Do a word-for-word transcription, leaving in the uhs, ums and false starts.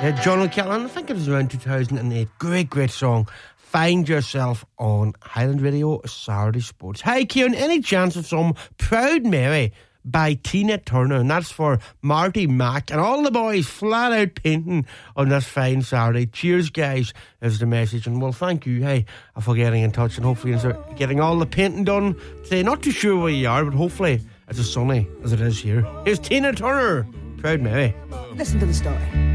Uh, John O'Callaghan, I think it was around two thousand eight. Great, great song. Find Yourself on Highland Radio Saturday Sports. Hi, Kieran, any chance of some Proud Mary by Tina Turner? And that's for Marty Mack and all the boys flat out painting on this fine Saturday. Cheers, guys, is the message. And well, thank you, hey, for getting in touch and hopefully you're getting all the painting done today. Not too sure where you are, but hopefully it's as sunny as it is here. Here's Tina Turner, Proud Mary. Listen to the story.